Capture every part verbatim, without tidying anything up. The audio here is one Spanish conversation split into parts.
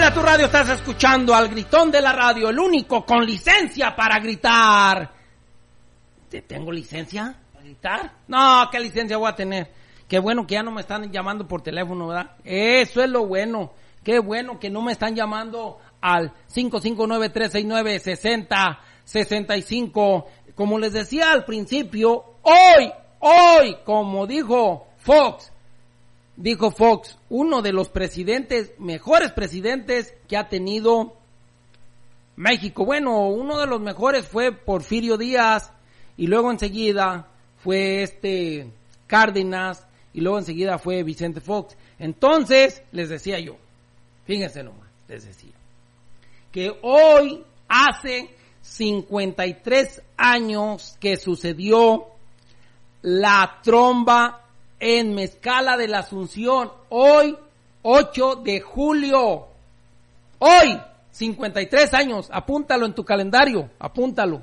Súbele a tu radio, estás escuchando al Gritón de la Radio, el único con licencia para gritar. ¿Te tengo licencia para gritar? No, ¿qué licencia voy a tener? Qué bueno que ya no me están llamando por teléfono, ¿verdad? Eso es lo bueno. Qué bueno que no me están llamando al cinco cinco nueve, tres seis nueve, seis cero seis cinco. Como les decía al principio, hoy, hoy, como dijo Fox, dijo Fox, uno de los presidentes, mejores presidentes que ha tenido México. Bueno, uno de los mejores fue Porfirio Díaz, y luego enseguida fue este Cárdenas, y luego enseguida fue Vicente Fox. Entonces, les decía yo, fíjense nomás, les decía, que hoy hace cincuenta y tres años que sucedió la tromba en Mezcala de la Asunción. Hoy, ocho de julio. Hoy, cincuenta y tres años. Apúntalo en tu calendario. Apúntalo.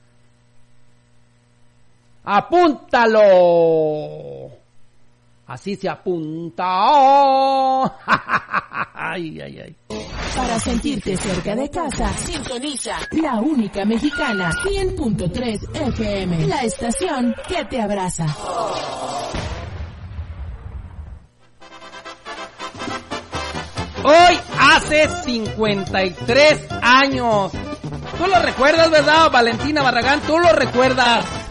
Apúntalo. Así se apunta. Ay, ay, ay. Para sentirte cerca de casa, sintoniza la única mexicana, cien punto tres F M, la estación que te abraza. Hoy hace cincuenta y tres años. ¿Tú lo recuerdas, verdad, Valentina Barragán? ¿Tú lo recuerdas?